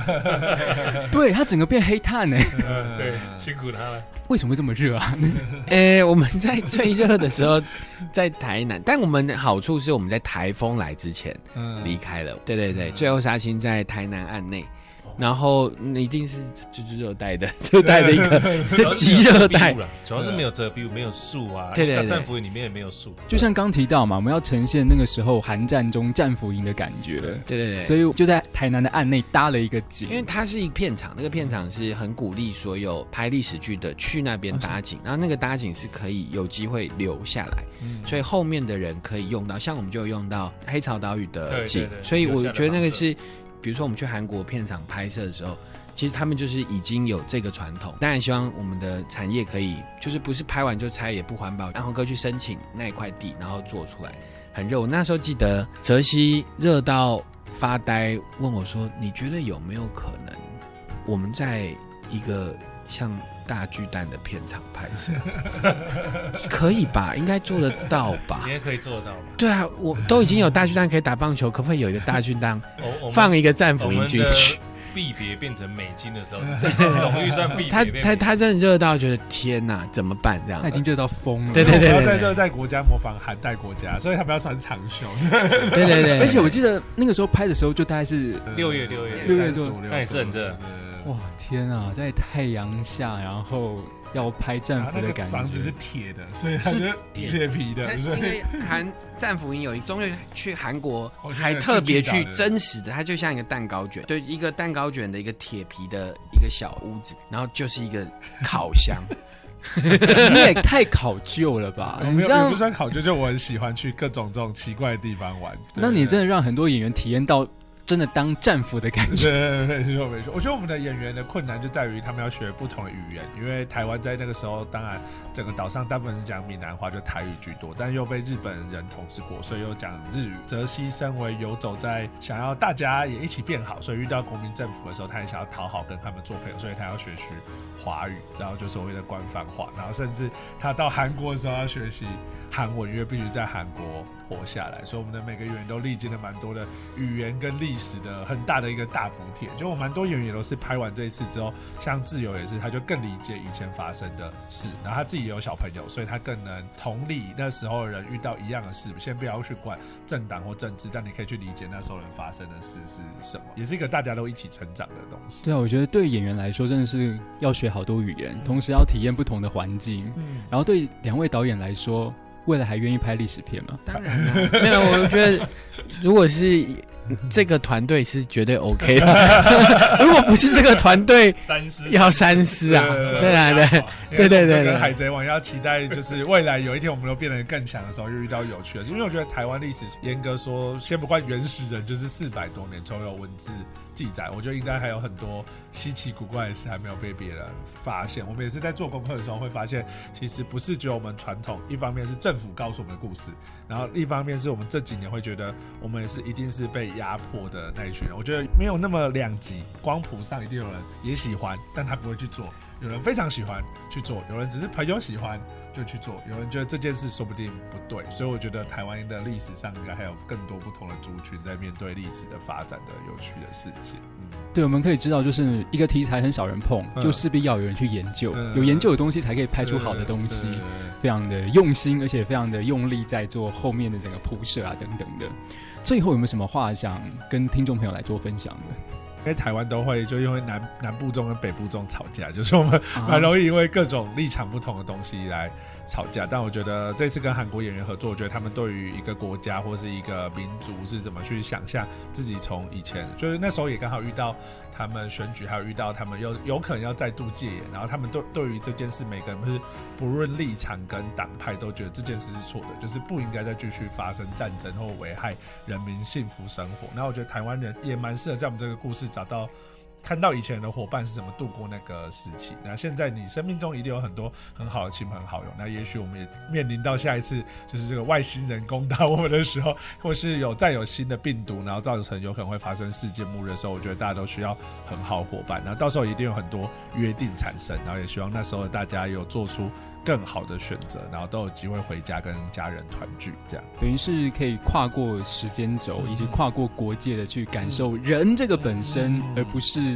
对，它整个变黑炭呢。 对，辛苦他了。 为什么会这么热啊？ 我们在最热的时候在台南，但我们的好处是我们在台风来之前离开了。对对对，最后杀青在台南岸内。然后一定是就是热带的一个极热带， 主要是没有遮蔽物，没有树啊。 对对对， 战俘营里面也没有树。 就像刚提到嘛，我们要呈现那个时候韩战中战俘营的感觉。 对对对， 所以就在台南的岸内搭了一个景， 因为它是一个片场，那个片场是很鼓励所有拍历史剧的去那边搭景，然后那个搭景是可以有机会留下来，所以后面的人可以用到，像我们就有用到黑潮岛屿的景，所以我觉得那个是。比如说我们去韩国片场拍摄的时候，其实他们就是已经有这个传统。当然希望我们的产业可以，就是不是拍完就拆也不环保，然后哥去申请那一块地，然后做出来很热。我那时候记得泽西热到发呆，问我说：“你觉得有没有可能我们在一个像大巨蛋的片场拍摄？可以吧？应该做得到吧？ 应该可以做得到吧？对啊，我都已经有大巨蛋可以打棒球，可不可以有一个大巨蛋放一个战俘营进去？ 币别变成美金的时候，总预算币别他真的热到觉得天哪，怎么办？这样他已经热到疯了。 对对对， 不要在热带国家模仿寒带国家，所以他们要穿长袖。 对对对， 而且我记得那个时候拍的时候，就大概是 6月多，那也是很热。 哇天啊，在太阳下，然后要拍战俘的感觉。 房子是铁的，所以它是铁皮的。 因为战俘营有一中越去韩国还特别去真实的，它就像一个蛋糕卷，对，一个蛋糕卷的一个铁皮的一个小屋子，然后就是一个烤箱。 你也太考究了吧？ 没有，不算考究，就我很喜欢去各种这种奇怪的地方玩。 那你真的让很多演员体验到真的当战俘的感觉。 对，没错没错。我觉得我们的演员的困难就在于他们要学不同的语言，因为台湾在那个时候，当然整个岛上大部分是讲闽南话，就台语居多，但又被日本人统治过，所以又讲日语。泽西身为游走在想要大家也一起变好，所以遇到国民政府的时候，他也想要讨好跟他们做朋友，所以他要学习华语，然后就所谓的官方话，然后甚至他到韩国的时候要学习韩文，因为必须在韩国活下来，所以我们的每个演员都历经了蛮多的语言跟历史的很大的一个大补贴。就我蛮多演员也都是拍完这一次之后，像自由也是，他就更理解以前发生的事，然后他自己也有小朋友，所以他更能同理那时候的人遇到一样的事。先不要去管政党或政治，但你可以去理解那时候人发生的事是什么，也是一个大家都一起成长的东西。 对啊，我觉得对演员来说真的是要学好多语言，同时要体验不同的环境。然后对两位导演来说，未来还愿意拍历史片吗？ 当然了，没有，我觉得如果是这个团队是绝对 OK 的。如果不是这个团队，要三思啊！对啊，对， 跟海贼王要期待，就是未来有一天我们都变得更强的时候，又遇到有趣的事。因为我觉得台湾历史严格说，先不管原始人，就是400多年从有文字记载，我觉得应该还有很多稀奇古怪的事还没有被别人发现。我们也是在做功课的时候会发现，其实不是只有我们传统，一方面是政府告诉我们的故事，然后一方面是我们这几年会觉得我们也是一定是被压迫的那一群人。我觉得没有那么两极，光谱上一定有人也喜欢，但他不会去做；有人非常喜欢去做，有人只是朋友喜欢就去做，有人觉得这件事说不定不对。所以我觉得台湾的历史上应该还有更多不同的族群在面对历史的发展的有趣的事情。 对，我们可以知道，就是一个题材很少人碰，就势必要有人去研究，有研究的东西才可以拍出好的东西，非常的用心，而且非常的用力在做后面的整个铺设啊等等的。最后有没有什么话想跟听众朋友来做分享的？ 因为台湾都会就因为南部中跟北部中吵架，就是我们蛮容易因为各种立场不同的东西来吵架。但我觉得这次跟韩国演员合作，我觉得他们对于一个国家或是一个民族是怎么去想象自己从以前，就是那时候也刚好遇到他们选举，还有遇到他们有可能要再度戒严，然后他们对于这件事，每个人是不论立场跟党派都觉得这件事是错的，就是不应该再继续发生战争或危害人民幸福生活。然后我觉得台湾人也蛮适合在我们这个故事看到以前的伙伴是怎么度过那个时期。那现在你生命中一定有很多很好的亲朋好友，那也许我们也面临到下一次就是这个外星人攻打我们的时候，或是再有新的病毒，然后造成有可能会发生世界末日的时候，我觉得大家都需要很好伙伴。然后到时候一定有很多约定产生，然后也希望那时候大家有做出更好的选择，然后都有机会回家跟家人团聚，这样等于是可以跨过时间轴以及跨过国界的去感受人这个本身，而不是